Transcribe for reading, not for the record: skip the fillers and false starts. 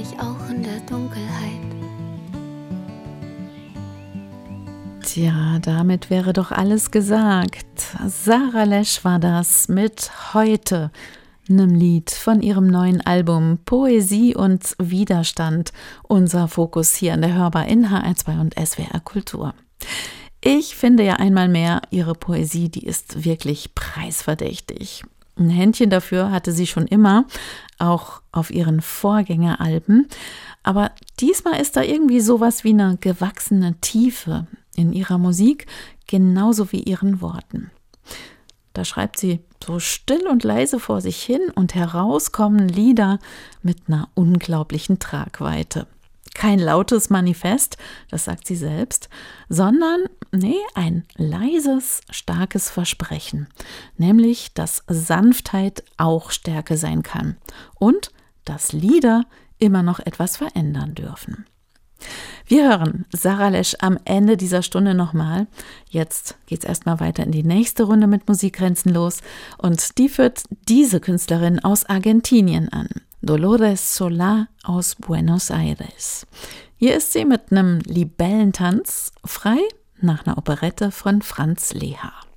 dich auch in der Dunkelheit. Tja, damit wäre doch alles gesagt. Sarah Lesch war das mit Heute, einem Lied von ihrem neuen Album Poesie und Widerstand. Unser Fokus hier an der Hörbar in HR2 und SWR Kultur. Ich finde ja einmal mehr, ihre Poesie, die ist wirklich preisverdächtig. Ein Händchen dafür hatte sie schon immer, auch auf ihren Vorgängeralben. Aber diesmal ist da irgendwie sowas wie eine gewachsene Tiefe in ihrer Musik, genauso wie ihren Worten. Da schreibt sie so still und leise vor sich hin und heraus kommen Lieder mit einer unglaublichen Tragweite. Kein lautes Manifest, das sagt sie selbst, sondern ein leises, starkes Versprechen, nämlich, dass Sanftheit auch Stärke sein kann und dass Lieder immer noch etwas verändern dürfen. Wir hören Sarah Lesch am Ende dieser Stunde nochmal. Jetzt geht's erstmal weiter in die nächste Runde mit Musik grenzenlos und die führt diese Künstlerin aus Argentinien an. Dolores Solá aus Buenos Aires. Hier ist sie mit einem Libellentanz frei nach einer Operette von Franz Leha.